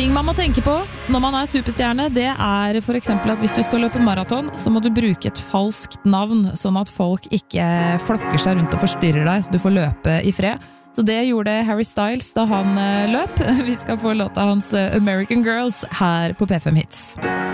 ting man må tenke på når man superstjerne, det for eksempel at hvis du skal løpe maraton, så må du bruke et falskt navn, sånn at folk ikke flokker seg rundt og forstyrrer deg, så du får løpe i fred. Så det gjorde Harry Styles da han løp. Vi skal få låta hans American Girls her på P5 Hits.